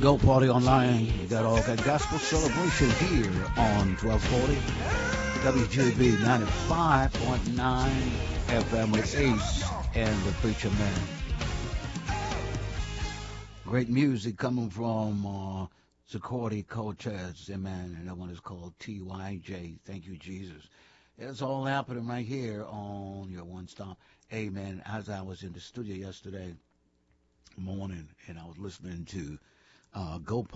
Go Party Online. You got all that gospel celebration here on 1240 WGB 95.9 FM with Ace and the Preacher Man. Great music coming from Zacordi Cortez, amen, and that one is called TYJ. Thank you, Jesus. It's all happening right here on your one stop. Amen. As I was in the studio yesterday morning and I was listening to Go